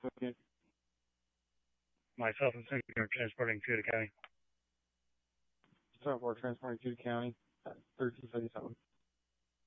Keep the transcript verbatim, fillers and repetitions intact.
Okay. Myself and Cindy are transporting to the county. So we're transporting to the county at thirteen seventy-seven.